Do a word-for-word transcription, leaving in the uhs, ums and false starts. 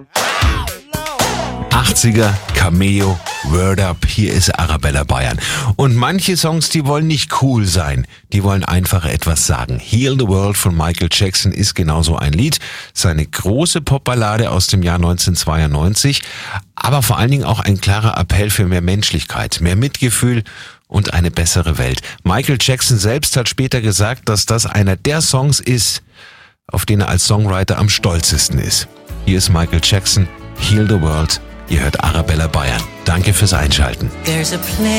achtziger, Cameo, Word Up, hier ist Arabella Bayern. Und manche Songs, die wollen nicht cool sein, die wollen einfach etwas sagen. Heal the World von Michael Jackson ist genauso ein Lied, seine große Popballade aus dem Jahr neunzehnhundertzweiundneunzig, aber vor allen Dingen auch ein klarer Appell für mehr Menschlichkeit, mehr Mitgefühl und eine bessere Welt. Michael Jackson selbst hat später gesagt, dass das einer der Songs ist, auf den er als Songwriter am stolzesten ist. Hier ist Michael Jackson, Heal the World. Ihr hört Arabella Bayern. Danke fürs Einschalten.